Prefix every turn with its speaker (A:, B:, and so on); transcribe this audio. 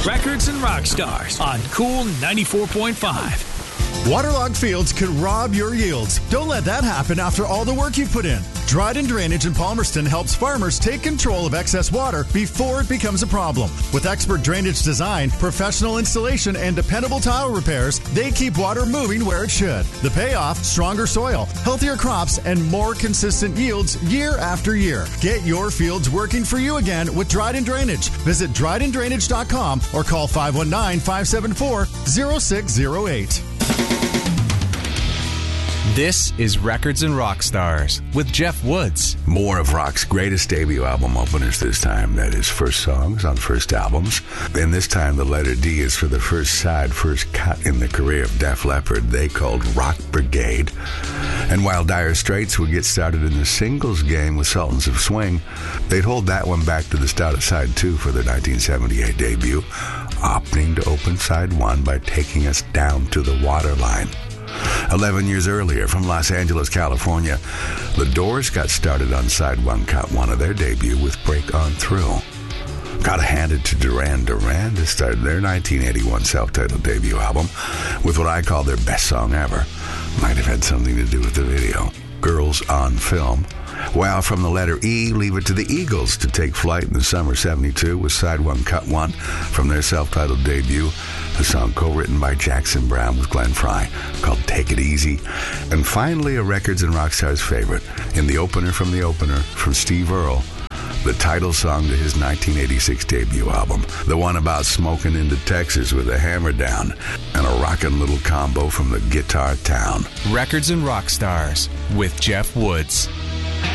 A: Records and Rock Stars on Cool 94.5.
B: Waterlogged fields can rob your yields. Don't let that happen after all the work you've put in. Dryden Drainage in Palmerston helps farmers take control of excess water before it becomes a problem. With expert drainage design, professional installation, and dependable tile repairs, they keep water moving where it should. The payoff, stronger soil, healthier crops, and more consistent yields year after year. Get your fields working for you again with Dryden Drainage. Visit drydendrainage.com or call 519-574-0608.
C: This is Records and Rock Stars with Jeff Woods.
D: More of rock's greatest debut album openers this time. That is first songs on first albums. And this time the letter D is for the first side, first cut in the career of Def Leppard. They called Rock Brigade. And while Dire Straits would get started in the singles game with Sultans of Swing, they'd hold that one back to the start of side 2 for their 1978 debut, opting to open side 1 by taking us down to the waterline. 11 years earlier, from Los Angeles, California, the Doors got started on side 1, cut 1 of their debut with Break On Through. Gotta hand it to Duran Duran to start their 1981 self-titled debut album with what I call their best song ever. Might have had something to do with the video, Girls on Film. While from the letter E, leave it to the Eagles to take flight in the summer '72 with side 1, cut 1 from their self-titled debut, a song co-written by Jackson Browne with Glenn Frey called Take It Easy. And finally, a Records and Rockstars favorite, in the opener from Steve Earle, the title song to his 1986 debut album, the one about smoking into Texas with a hammer down, and a rockin' little combo from the Guitar Town.
C: Records and Rock Stars with Jeff Woods.